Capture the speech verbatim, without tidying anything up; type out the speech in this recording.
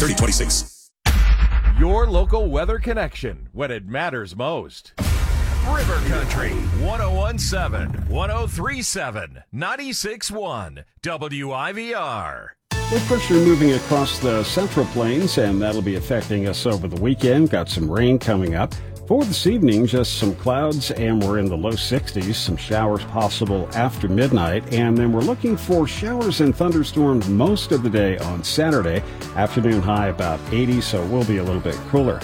thirty twenty-six. Your local weather connection when it matters most. River Country, one oh one point seven, one oh three point seven, ninety-six point one, W I V R. Low pressure moving across the Central Plains, and that'll be affecting us over the weekend. Got some rain coming up. For this evening, just some clouds, and we're in the low sixties. Some showers possible after midnight, and then we're looking for showers and thunderstorms most of the day on Saturday. Afternoon high about eighty, so it will be a little bit cooler.